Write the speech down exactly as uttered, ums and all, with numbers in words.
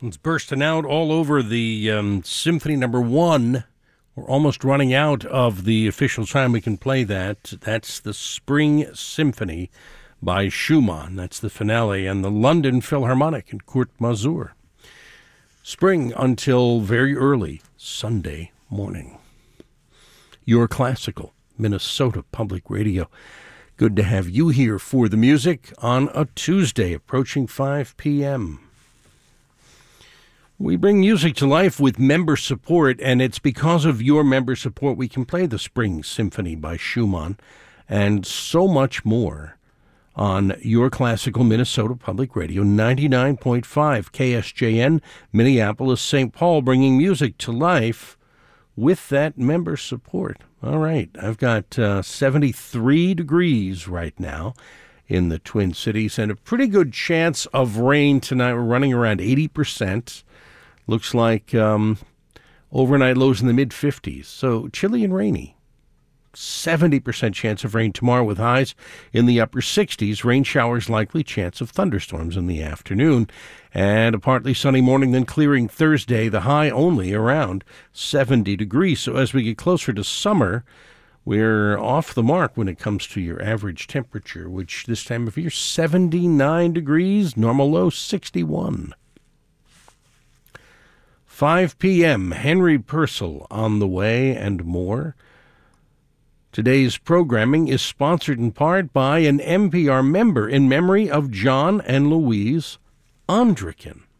It's bursting out all over the um, Symphony Number One. We're almost running out of the official time we can play that. That's the Spring Symphony by Schumann. That's the finale, and the London Philharmonic and Kurt Masur. Spring until very early Sunday morning. Your classical Minnesota Public Radio. Good to have you here for the music on a Tuesday, approaching five p.m. We bring music to life with member support, and it's because of your member support we can play the Spring Symphony by Schumann and so much more on Your Classical Minnesota Public Radio, ninety-nine point five K S J N, Minneapolis, Saint Paul, bringing music to life with that member support. All right, I've got uh, seventy-three degrees right now in the Twin Cities and a pretty good chance of rain tonight. We're running around eighty percent. Looks like um, overnight lows in the mid-fifties, so chilly and rainy. seventy percent chance of rain tomorrow with highs in the upper sixties. Rain showers likely, chance of thunderstorms in the afternoon. And a partly sunny morning, then clearing Thursday, the high only around seventy degrees. So as we get closer to summer, we're off the mark when it comes to your average temperature, which this time of year, seventy-nine degrees, normal low sixty-one. five p.m., Henry Purcell on the way and more. Today's programming is sponsored in part by an N P R member in memory of John and Louise Ondrikin.